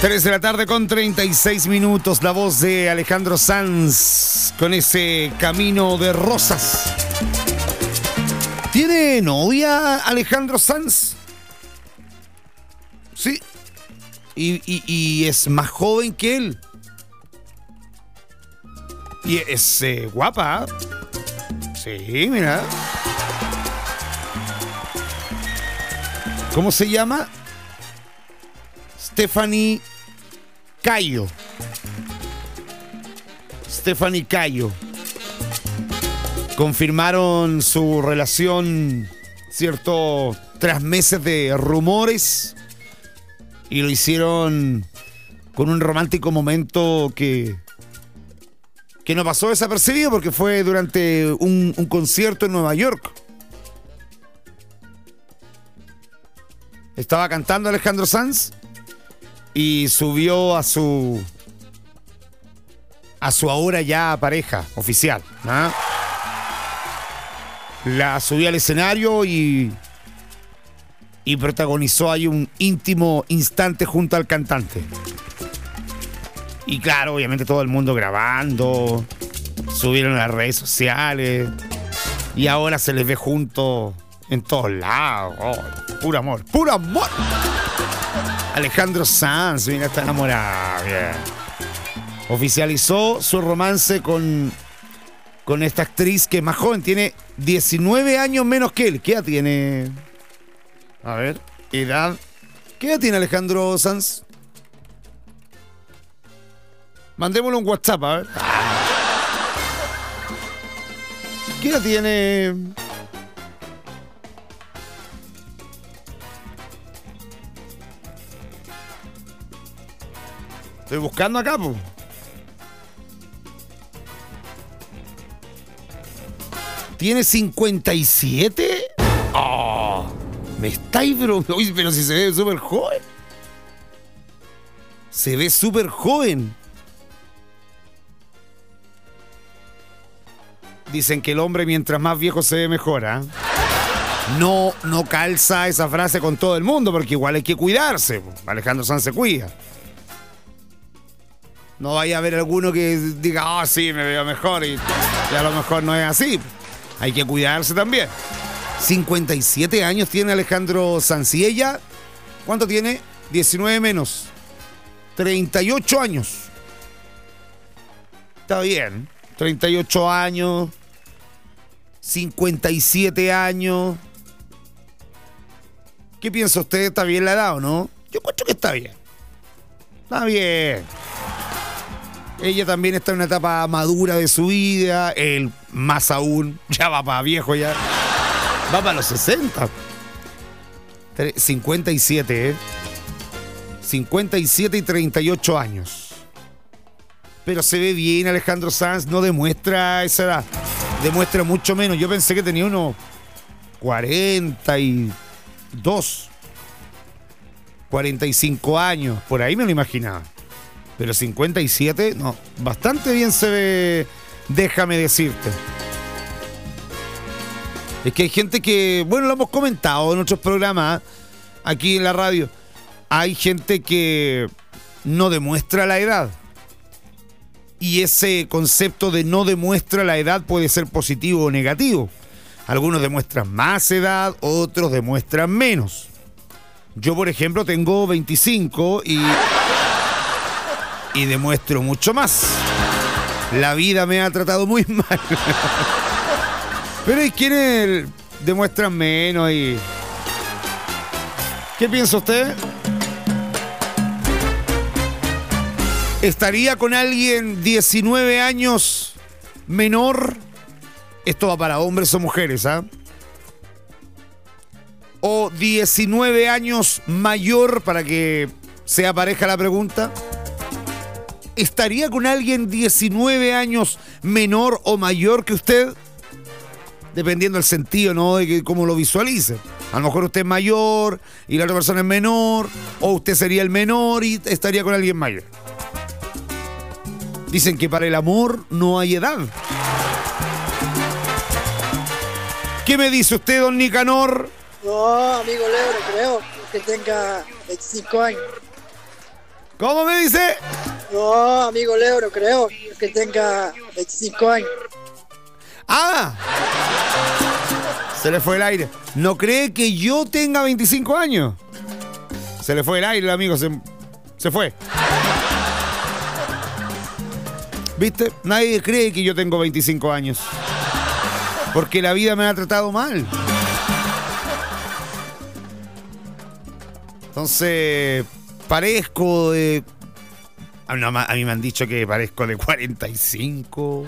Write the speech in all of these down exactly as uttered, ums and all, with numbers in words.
tres de la tarde con treinta y seis minutos. La voz de Alejandro Sanz con ese Camino de Rosas. ¿Tiene novia Alejandro Sanz? Sí. Y, y, y es más joven que él. Y es eh, guapa. Sí, mira. ¿Cómo se llama? Stephanie Cayo. Stephanie Cayo. Confirmaron su relación, cierto, tras meses de rumores. Y lo hicieron con un romántico momento que, que no pasó desapercibido porque fue durante un, un concierto en Nueva York. Estaba cantando Alejandro Sanz y subió a su a su ahora ya pareja oficial, ¿no? La subió al escenario y y protagonizó ahí un íntimo instante junto al cantante. Y claro, obviamente todo el mundo grabando, subieron a las redes sociales y ahora se les ve juntos en todos lados. Oh, puro amor, puro amor. Alejandro Sanz, mira, está enamorado. Bien. Oficializó su romance con, con esta actriz que es más joven, tiene diecinueve años menos que él. ¿Qué edad tiene? A ver, edad. ¿Qué edad tiene Alejandro Sanz? Mandémosle un WhatsApp, a ver. ¿Qué edad tiene? Estoy buscando acá, po. ¿Tiene cincuenta y siete? Oh, me estáis, bro. Uy, pero si se ve súper joven. Se ve súper joven. Dicen que el hombre mientras más viejo se ve mejor, ¿ah? ¿eh? No, no calza esa frase con todo el mundo porque igual hay que cuidarse. Alejandro Sanz se cuida. No vaya a haber alguno que diga, ah, oh, sí, me veo mejor y, y a lo mejor no es así. Hay que cuidarse también. cincuenta y siete años tiene Alejandro Sanz. ¿Y ella? ¿Cuánto tiene? diecinueve menos. treinta y ocho años. Está bien. treinta y ocho años. cincuenta y siete años. ¿Qué piensa usted? ¿Está bien la edad o no? Yo encuentro que está bien. Está bien. Ella también está en una etapa madura de su vida. Él más aún. Ya va para viejo ya. Va para los sesenta. cincuenta y siete, ¿eh? cincuenta y siete y treinta y ocho años. Pero se ve bien Alejandro Sanz. No demuestra esa edad. Demuestra mucho menos. Yo pensé que tenía unos cuarenta y dos. cuarenta y cinco años. Por ahí me lo imaginaba. Pero cincuenta y siete, no, bastante bien se ve, déjame decirte. Es que hay gente que, bueno, lo hemos comentado en otros programas, aquí en la radio, hay gente que no demuestra la edad. Y ese concepto de no demuestra la edad puede ser positivo o negativo. Algunos demuestran más edad, otros demuestran menos. Yo, por ejemplo, tengo veinticinco y... y demuestro mucho más. La vida me ha tratado muy mal. Pero hay quienes demuestran menos y... ¿Qué piensa usted? ¿Estaría con alguien diecinueve años menor? Esto va para hombres o mujeres, ¿ah? ¿eh? ¿O diecinueve años mayor, para que sea pareja la pregunta? ¿Estaría con alguien diecinueve años menor o mayor que usted? Dependiendo del sentido, ¿no? De que, cómo lo visualice. A lo mejor usted es mayor y la otra persona es menor, o usted sería el menor y estaría con alguien mayor. Dicen que para el amor no hay edad. ¿Qué me dice usted, don Nicanor? No, amigo Leo, creo que tenga veinticinco años. ¿Cómo me dice? No, amigo Leo, no creo que tenga veinticinco años. ¡Ah! Se le fue el aire. ¿No cree que yo tenga veinticinco años? Se le fue el aire, amigo. Se, se fue. ¿Viste? Nadie cree que yo tengo veinticinco años. Porque la vida me ha tratado mal. Entonces, parezco de... A mí me han dicho que parezco de cuarenta y cinco.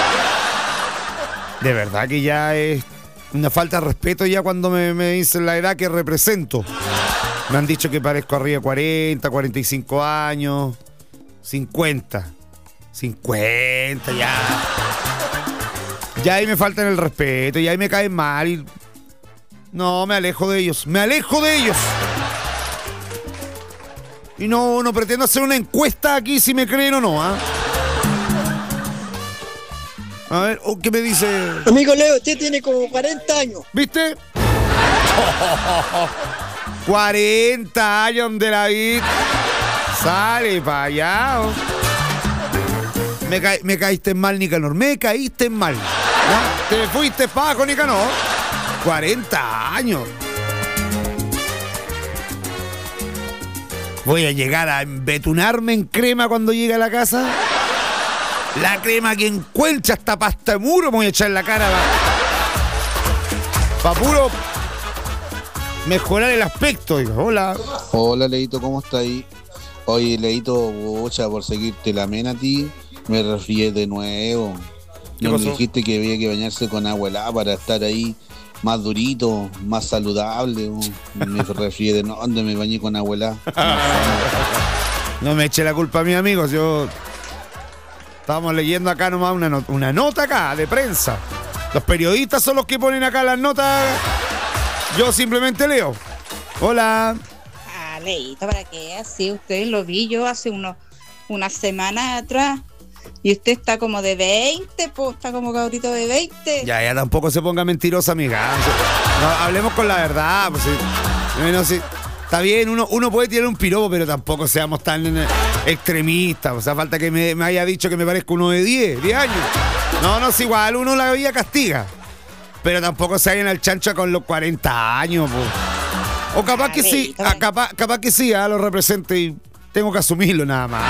De verdad que ya es una falta de respeto ya cuando me, me dicen la edad que represento. Me han dicho que parezco arriba de cuarenta, cuarenta y cinco años, cincuenta. cincuenta ya. Ya ahí me faltan el respeto, ya ahí me caen mal. Y... No, me alejo de ellos, me alejo de ellos. Y no, no pretendo hacer una encuesta aquí si me creen o no, ¿ah? ¿eh? A ver, ¿qué me dice? Amigo Leo, usted tiene como cuarenta años. ¿Viste? cuarenta años donde la vi. Sale para allá. Oh. Me, ca me caíste mal, Nicanor. Me caíste mal. ¿Ya? Te fuiste pago, Nicanor. cuarenta años. Voy a llegar a embetunarme en crema cuando llegue a la casa. La crema que encuentra esta pasta de muro me voy a echar en la cara para pa puro mejorar el aspecto. Digo, hola. Hola, Leito, ¿cómo está ahí? Oye, Leito, bocha, por seguirte la mena a ti, me resfrié de nuevo. No me dijiste que había que bañarse con agua helada para estar ahí más durito, más saludable. Oh. Me resfrié de no, donde me bañé con agua helada. No me eche la culpa a mis amigos, yo... Estábamos leyendo acá nomás una, not una nota acá de prensa. Los periodistas son los que ponen acá las notas. Yo simplemente leo. Hola. Ah, Leito, ¿para qué? Así usted lo vi yo hace unos, unas semanas atrás. Y usted está como de veinte, pues está como cabrito de veinte. Ya, ya tampoco se ponga mentirosa, amiga. No, hablemos con la verdad. Pues, sí. Bueno, sí. Está bien, uno, uno puede tirar un piropo, pero tampoco seamos tan extremistas. O sea, falta que me, me haya dicho que me parezco uno de diez, diez años. No, no es igual, uno la vida castiga. Pero tampoco se vayan al chancho con los cuarenta años. Po. O capaz que sí, a, capaz, capaz que sí, a lo represente y tengo que asumirlo nada más.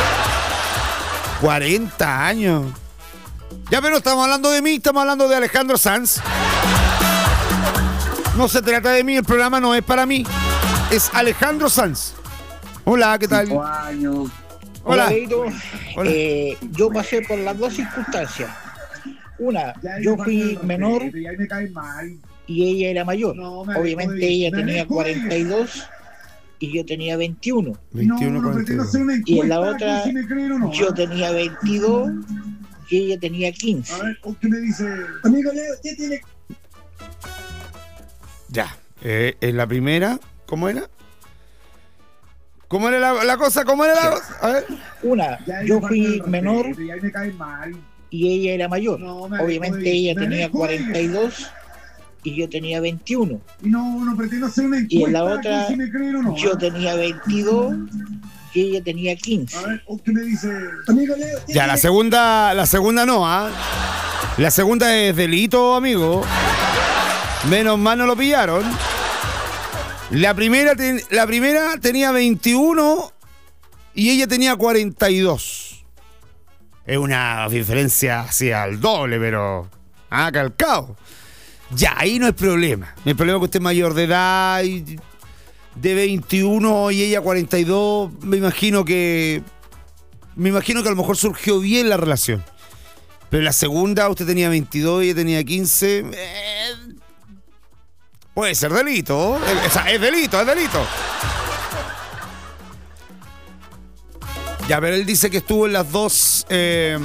cuarenta años. Ya, pero no estamos hablando de mí, estamos hablando de Alejandro Sanz. No se trata de mí, el programa no es para mí. Es Alejandro Sanz. Hola, ¿qué tal? Años. Hola. Hola. Eh, yo pasé por las dos circunstancias. Una, yo fui menor y ella era mayor. Obviamente ella tenía cuarenta y dos y yo tenía veintiuno. veintiuno, cuarenta y dos. Y en la otra, yo tenía veintidós y ella tenía quince. A ver, ¿qué me dice? Amigo Leo, usted tiene... Ya, eh, en la primera... ¿Cómo era? ¿Cómo era la, la cosa? ¿Cómo era la cosa? A ver. Una, yo fui menor y ella era mayor. Obviamente ella tenía cuarenta y dos y yo tenía veintiuno. Y no, no pretendo hacer una encuesta. Y en la otra, si me creen o no, yo tenía veintidós y ella tenía quince. A ver, ¿qué me dice? Amigo Leo. Ya, la segunda, la segunda no, ¿ah? ¿eh? La segunda es delito, amigo. Menos mal no lo pillaron. La primera, ten, la primera tenía veintiuno y ella tenía cuarenta y dos. Es una diferencia hacia el doble, pero... Ah, calcado. Ya, ahí no es problema. El problema es que usted es mayor de edad, y de veintiuno y ella cuarenta y dos. Me imagino que... Me imagino que a lo mejor surgió bien la relación. Pero la segunda, usted tenía veintidós y ella tenía quince... Eh, puede ser delito. O sea, es delito, es delito. Ya, pero él dice que estuvo en las dos... Eh,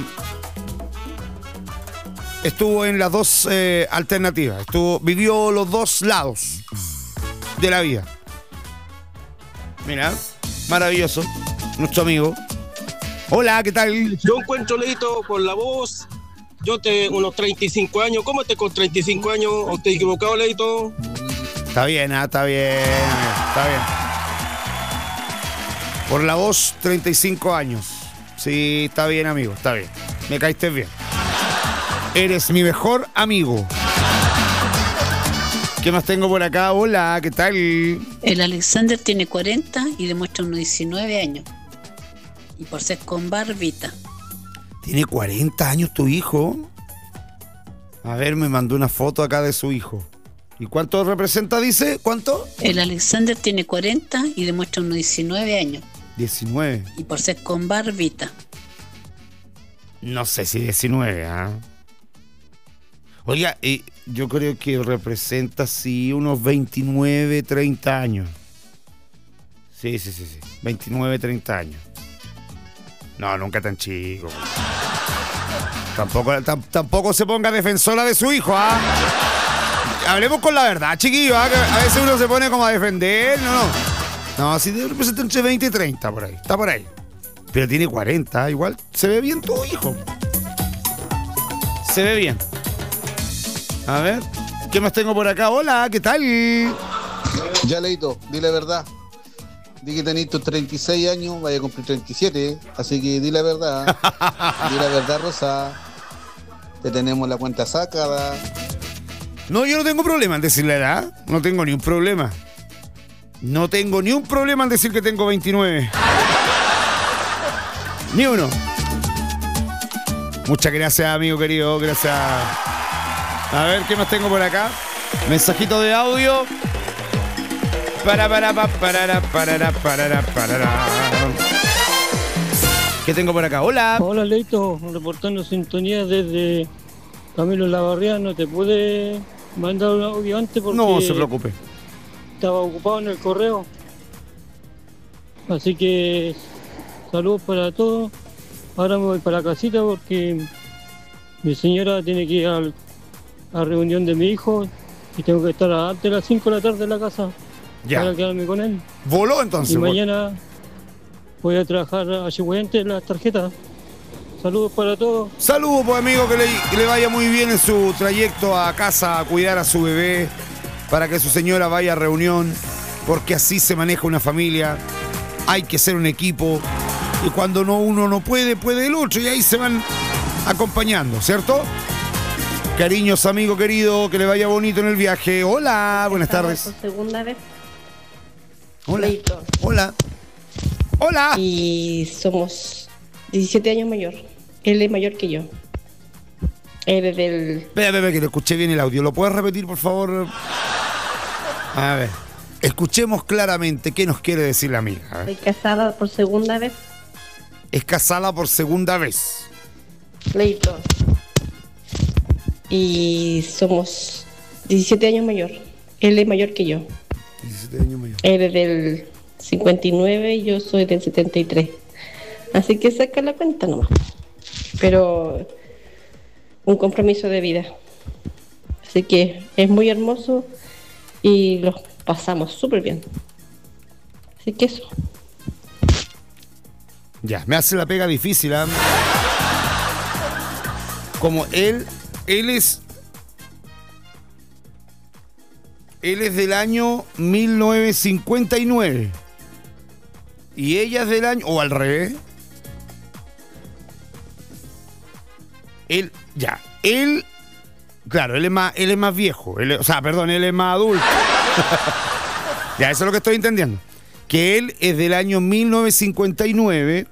estuvo en las dos eh, alternativas. Estuvo, vivió los dos lados de la vida. Mira, maravilloso. Nuestro amigo. Hola, ¿qué tal? Yo encuentro, Leito, por la voz... Yo te unos treinta y cinco años. ¿Cómo te con treinta y cinco años? ¿O te equivocado, Leito? Está bien, ah, está bien, está bien. Por la voz, treinta y cinco años. Sí, está bien, amigo, está bien. Me caíste bien. Eres mi mejor amigo. ¿Qué más tengo por acá? Hola, ¿qué tal? El Alexander tiene cuarenta y demuestra unos diecinueve años. Y por ser con barbita. ¿Tiene cuarenta años tu hijo? A ver, me mandó una foto acá de su hijo. ¿Y cuánto representa, dice? ¿Cuánto? El Alexander tiene cuarenta y demuestra unos diecinueve años. diecinueve. Y por ser con barbita. No sé si diecinueve, ¿ah? ¿eh? Oiga, eh, yo creo que representa, sí, unos veintinueve, treinta años. Sí, sí, sí, sí. veintinueve, treinta años. No, nunca tan chico. Tampoco, tam, tampoco se ponga defensora de su hijo, ¿ah? Hablemos con la verdad, chiquillo, ¿ah? A veces uno se pone como a defender, no, no. No, sí representa entre veinte y treinta por ahí, está por ahí. Pero tiene cuarenta, igual se ve bien tu hijo. Se ve bien. A ver, ¿qué más tengo por acá? Hola, ¿qué tal? Ya, Leito, dile la verdad. Di que tenés tus treinta y seis años, vaya a cumplir treinta y siete, así que di la verdad. Di la verdad, Rosa. Te tenemos la cuenta sacada. No, yo no tengo problema en decir la edad. No tengo ni un problema. No tengo ni un problema en decir que tengo veintinueve. Ni uno. Muchas gracias, amigo querido. Gracias. A ver, ¿qué más tengo por acá? Mensajito de audio. Para, para, para, para, para, para, para. ¿Qué tengo por acá? Hola. Hola, Leito. Reportando sintonía desde Camilo Lavarría. No te pude mandar un audio antes porque... No se preocupe. Estaba ocupado en el correo. Así que saludos para todos. Ahora me voy para la casita porque mi señora tiene que ir a la reunión de mi hijo y tengo que estar antes de las cinco de la tarde en la casa. Ya. Para quedarme con él. Voló entonces. Y mañana voy a trabajar a Chihuahua las tarjetas. Saludos para todos. Saludos, pues, amigo, que le, que le vaya muy bien en su trayecto a casa a cuidar a su bebé, para que su señora vaya a reunión, porque así se maneja una familia. Hay que ser un equipo y cuando no uno no puede, puede el otro y ahí se van acompañando, ¿cierto? Cariños, amigo querido, que le vaya bonito en el viaje. Hola, buenas tardes. Por segunda vez. Hola. Leito. Hola. Hola. Y somos diecisiete años mayor. Él es mayor que yo. Él es del... Espera, espera, que lo escuché bien el audio. ¿Lo puedes repetir, por favor? A ver. Escuchemos claramente qué nos quiere decir la amiga. Estoy casada por segunda vez. Es casada por segunda vez. Leito. Y somos diecisiete años mayor. Él es mayor que yo. diecisiete años mayor. Él es del cincuenta y nueve y yo soy del setenta y tres. Así que saca la cuenta nomás. Pero un compromiso de vida. Así que es muy hermoso y los pasamos súper bien. Así que eso. Ya, me hace la pega difícil, ¿eh? Como él, él es... Él es del año mil novecientos cincuenta y nueve. Y ella es del año... O al revés. Él, ya, él... Claro, él es más, él es más viejo. Él, o sea, perdón, él es más adulto. Ya, eso es lo que estoy entendiendo. Que él es del año mil novecientos cincuenta y nueve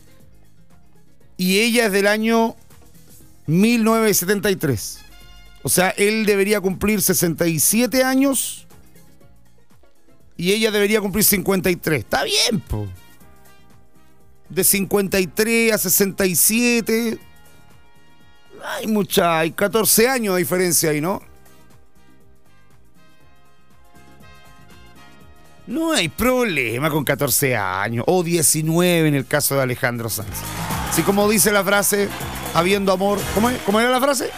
y ella es del año mil novecientos setenta y tres. O sea, él debería cumplir sesenta y siete años y ella debería cumplir cincuenta y tres. Está bien, po. De cincuenta y tres a sesenta y siete... Hay mucha, hay catorce años de diferencia ahí, ¿no? No hay problema con catorce años, o diecinueve en el caso de Alejandro Sanz. Así como dice la frase, habiendo amor, ¿cómo es? ¿Cómo era la frase?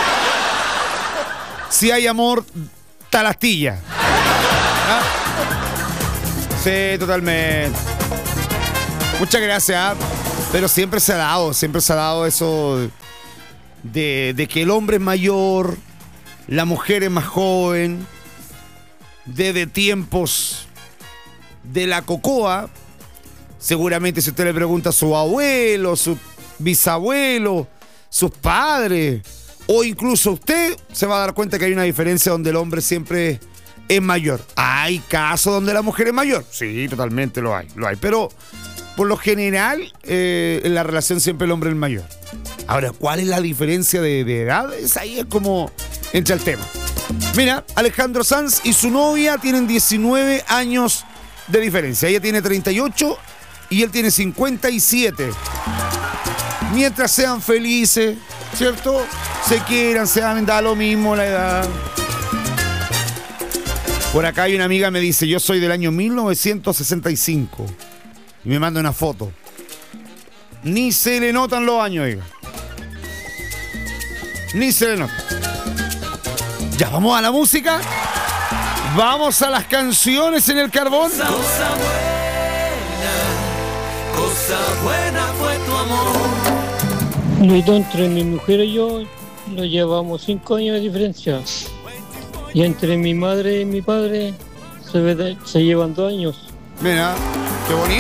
Si hay amor, talastilla. ¿Ah? Sí, totalmente. Muchas gracias, ¿ah? Pero siempre se ha dado, siempre se ha dado eso... De, de que el hombre es mayor, la mujer es más joven, desde tiempos de la cocoa Seguramente si usted le pregunta a su abuelo, su bisabuelo, sus padres, o incluso usted, se va a dar cuenta que hay una diferencia donde el hombre siempre es mayor. ¿Hay casos donde la mujer es mayor? Sí, totalmente lo hay, lo hay. Pero por lo general, eh, en la relación siempre el hombre es mayor. Ahora, ¿cuál es la diferencia de, de edad? Es ahí es como entra el tema. Mira, Alejandro Sanz y su novia tienen diecinueve años de diferencia. Ella tiene treinta y ocho y él tiene cincuenta y siete. Mientras sean felices, ¿cierto? Se quieran, se amen, da lo mismo la edad. Por acá hay una amiga que me dice, yo soy del año mil novecientos sesenta y cinco. Y me manda una foto. Ni se le notan los años, oiga. Ni se le notan. Ya, vamos a la música. Vamos a las canciones en el carbón. Cosa buena, cosa buena fue tu amor. Luito, entre mi mujer y yo lo llevamos cinco años de diferencia. Y entre mi madre y mi padre se, ve de- se llevan dos años. Mira, qué bonito.